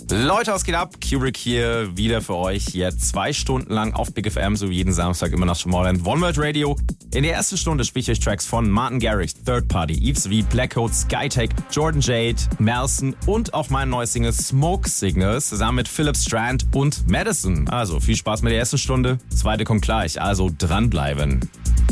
Leute, was geht ab? Kubrick hier wieder für euch. Hier 2 Stunden lang auf Big FM, so wie jeden Samstag immer nach Tomorrowland One World Radio. In der ersten Stunde spiele ich euch Tracks von Martin Garrix, Third Party, Yves V, Blackcoat, Skytech, Jordan Jade, Melson und auch mein neues Single Smoke Signals zusammen mit Philip Strand und Madison. Also viel Spaß mit der ersten Stunde. Zweite kommt gleich, also dranbleiben.